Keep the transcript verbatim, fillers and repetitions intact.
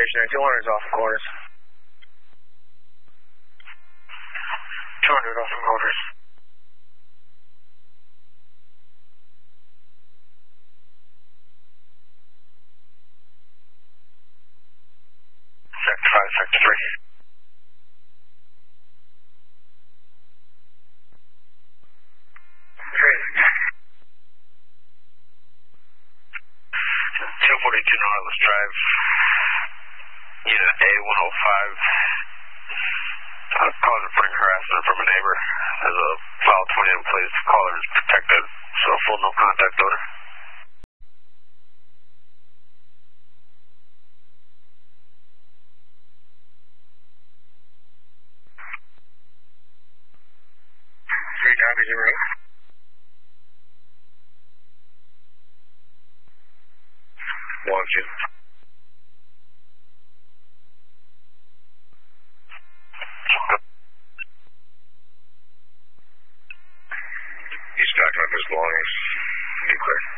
stationary. two hundred is off the quarters. two hundred off the quarters. Sector five, sector three. two forty-two Nautilus Drive, Unit A one oh five, uh, cause of bring harassment from a neighbor. There's a file twenty in place, caller is protected, so full no contact order. Three down to zero. One, two. He's packing up his belongings. Be clear.